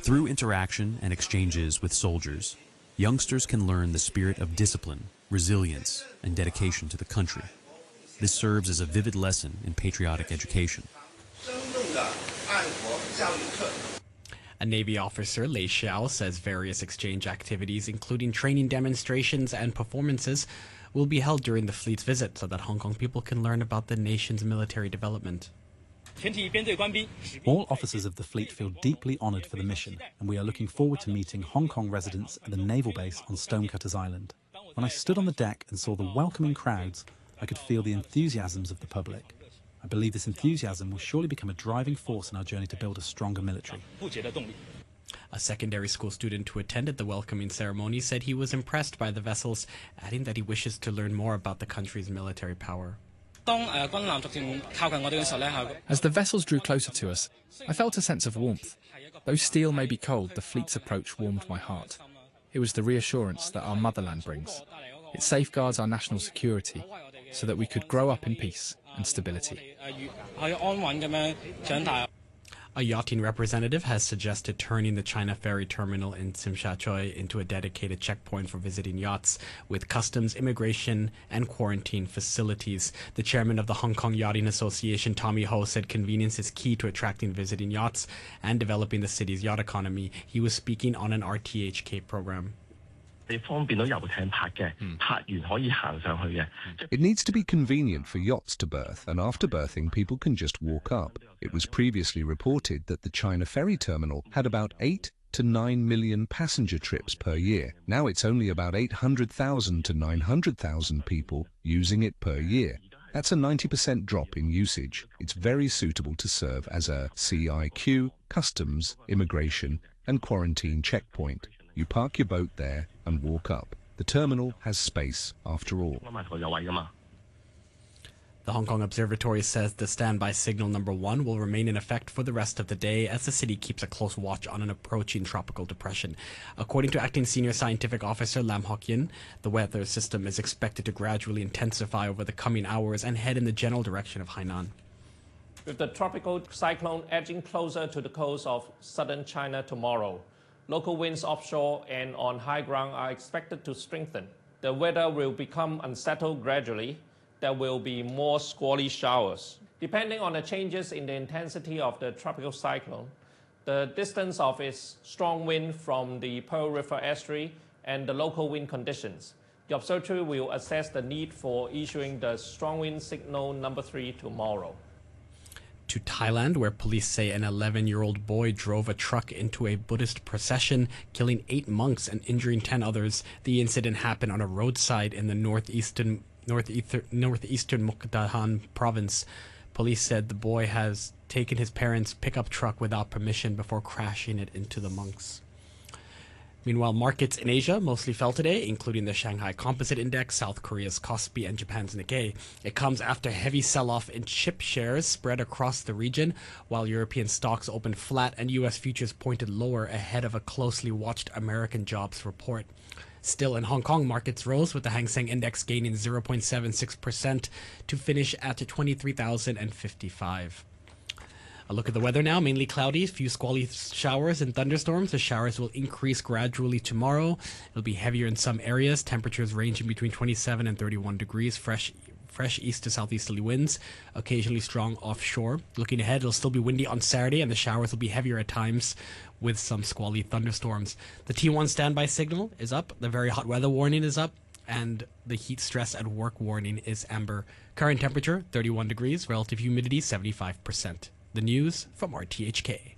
Through interaction and exchanges with soldiers, youngsters can learn the spirit of discipline, resilience, and dedication to the country. This serves as a vivid lesson in patriotic education. A Navy officer, Lei Xiao, says various exchange activities, including training demonstrations and performances, will be held during the fleet's visit so that Hong Kong people can learn about the nation's military development. All officers of the fleet feel deeply honoured for the mission, and we are looking forward to meeting Hong Kong residents at the naval base on Stonecutters Island. When I stood on the deck and saw the welcoming crowds, I could feel the enthusiasms of the public. I believe this enthusiasm will surely become a driving force in our journey to build a stronger military. A secondary school student who attended the welcoming ceremony said he was impressed by the vessels, adding that he wishes to learn more about the country's military power. As the vessels drew closer to us, I felt a sense of warmth. Though steel may be cold, the fleet's approach warmed my heart. It was the reassurance that our motherland brings. It safeguards our national security so that we could grow up in peace and stability. A yachting representative has suggested turning the China Ferry Terminal in Tsim Sha Tsui into a dedicated checkpoint for visiting yachts with customs, immigration, and quarantine facilities. The chairman of the Hong Kong Yachting Association, Tommy Ho, said convenience is key to attracting visiting yachts and developing the city's yacht economy. He was speaking on an RTHK program. It needs to be convenient for yachts to berth, and after berthing, people can just walk up. It was previously reported that the China Ferry Terminal had about 8 to 9 million passenger trips per year. Now it's only about 800,000 to 900,000 people using it per year. That's a 90% drop in usage. It's very suitable to serve as a CIQ, customs, immigration, and quarantine checkpoint. You park your boat there and walk up. The terminal has space, after all. The Hong Kong Observatory says the standby signal number 1 will remain in effect for the rest of the day as the city keeps a close watch on an approaching tropical depression. According to Acting Senior Scientific Officer Lam Hock Yin, the weather system is expected to gradually intensify over the coming hours and head in the general direction of Hainan. With the tropical cyclone edging closer to the coast of southern China tomorrow, local winds offshore and on high ground are expected to strengthen. The weather will become unsettled gradually. There will be more squally showers. Depending on the changes in the intensity of the tropical cyclone, the distance of its strong wind from the Pearl River estuary, and the local wind conditions, the observatory will assess the need for issuing the strong wind signal number 3 tomorrow. To Thailand, where police say an 11-year-old boy drove a truck into a Buddhist procession, killing 8 monks and injuring 10 others. The incident happened on a roadside in the northeastern Mukdahan province. Police said the boy has taken his parents' pickup truck without permission before crashing it into the monks. Meanwhile, markets in Asia mostly fell today, including the Shanghai Composite Index, South Korea's Kospi, and Japan's Nikkei. It comes after heavy sell-off in chip shares spread across the region, while European stocks opened flat and U.S. futures pointed lower ahead of a closely watched American jobs report. Still, in Hong Kong, markets rose, with the Hang Seng Index gaining 0.76% to finish at 23,055. A look at the weather now. Mainly cloudy, few squally showers and thunderstorms. The showers will increase gradually tomorrow. It'll be heavier in some areas. Temperatures ranging between 27 and 31 degrees. Fresh east to southeasterly winds, occasionally strong offshore. Looking ahead, it'll still be windy on Saturday, and the showers will be heavier at times with some squally thunderstorms. The T1 standby signal is up. The very hot weather warning is up. And the heat stress at work warning is amber. Current temperature, 31 degrees. Relative humidity, 75%. The news from RTHK.